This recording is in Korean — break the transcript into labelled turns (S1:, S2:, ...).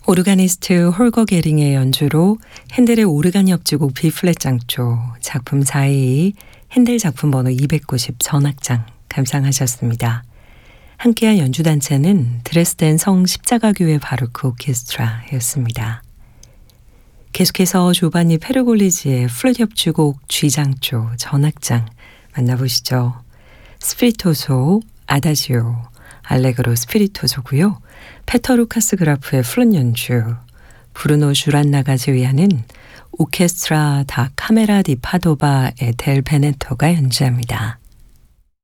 S1: 오르가니스트 홀거 게링의 연주로 핸델의 오르간 협주곡 B플랫 장조 작품 4의 핸델 작품 번호 290 전악장 감상하셨습니다. 함께한 연주단체는 드레스덴 성 십자가교회 바로크 오케스트라였습니다. 계속해서 조바니 페르골리지의 플룻 협주곡 G장조 전악장 만나보시죠. 스피리토소, 아다지오, 알레그로 스피리토소고요. 페터 루카스 그라프의 플룻 연주, 브루노 슈란나가 지휘하는 오케스트라 다 카메라 디 파도바의 델 베네토가 연주합니다.